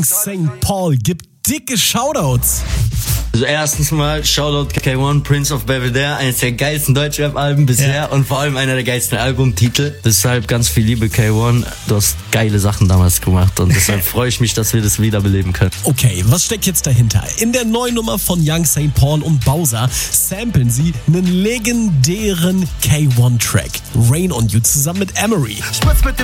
St. Paul gibt dicke Shoutouts. Also erstens mal Shoutout K1, Prince of Belvedere, eines der geilsten Deutschrap-Alben bisher und vor allem einer der geilsten Albumtitel. Deshalb ganz viel Liebe K1, du hast geile Sachen damals gemacht und deshalb freue ich mich, dass wir das wiederbeleben können. Okay, was steckt jetzt dahinter? In der neuen Nummer von Young St. Paul und Bowser samplen sie einen legendären K1-Track. Rain on You zusammen mit Emery.